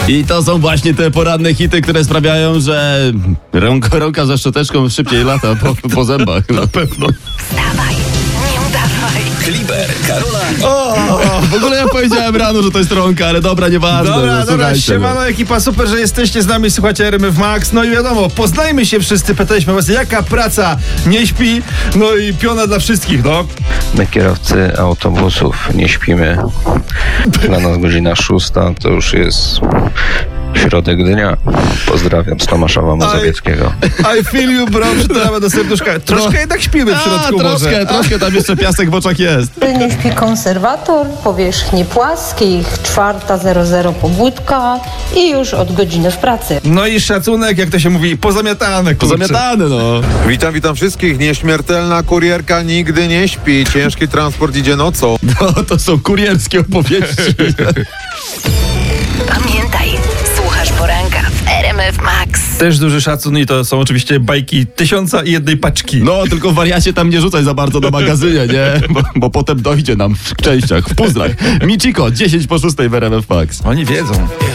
I to są właśnie te poranne hity, które sprawiają, że rąka ze szczoteczką szybciej lata po zębach. Na pewno. Wstawaj, nie udawaj. Kliber, Karola. W ogóle ja powiedziałem rano, że to jest rąka, ale dobra, nieważne. Dobra, słuchajcie, siemano ekipa, super, że jesteście z nami, słuchajcie RMF Max. No i wiadomo, poznajmy się wszyscy, pytaliśmy was, jaka praca nie śpi, no i piona dla wszystkich, no. My kierowcy autobusów nie śpimy. Dla nas godzina 6 to już jest środek dnia. Pozdrawiam z Tomaszowa Mazowieckiego. I feel you, bro, przytulamy do serduszka. Troszkę jednak śpimy w środku może. Troszkę tam jeszcze piasek w oczach jest. Nie śpi konserwator, powierzchni płaskich, 4:00 pobudka i już od godziny w pracy. No i szacunek, jak to się mówi, pozamiatane, kurczę. Pozamiatany, no. Witam wszystkich. Nieśmiertelna kurierka nigdy nie śpi. Ciężki transport idzie nocą. No, to są kurierskie opowieści. Pamiętaj, słuchasz poranka w RMF Max. Też duży szacun i to są oczywiście bajki 1001 paczki. No, tylko wariacie tam nie rzucaj za bardzo na magazynie, nie? Bo potem dojdzie nam w częściach, w puzzlach. Michiko, 10 po 6 w RMF Max. Oni wiedzą.